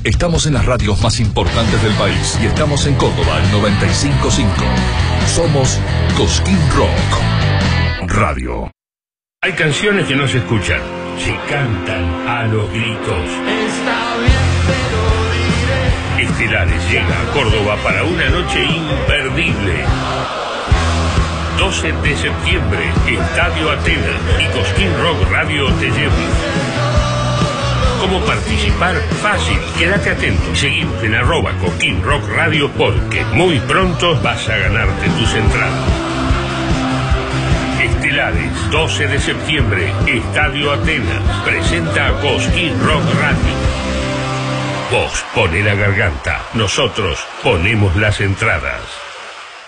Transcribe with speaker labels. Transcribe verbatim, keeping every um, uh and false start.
Speaker 1: Estamos en las radios más importantes del país y estamos en Córdoba, el noventa y cinco punto cinco. Somos Cosquín Rock Radio.
Speaker 2: Hay canciones que no se escuchan, se cantan a los gritos.
Speaker 3: Está bien, te lo diré.
Speaker 2: Estelares llega a Córdoba para una noche imperdible. doce de septiembre, Estadio Atenas y Cosquín Rock Radio te llevan. ¿Cómo participar? Fácil, quédate atento. Seguimos en arroba Cosquín Rock Radio porque muy pronto vas a ganarte tus entradas. Estelares, doce de septiembre, Estadio Atenas. Presenta a Cosquín Rock Radio. Vos pone la garganta, nosotros ponemos las entradas.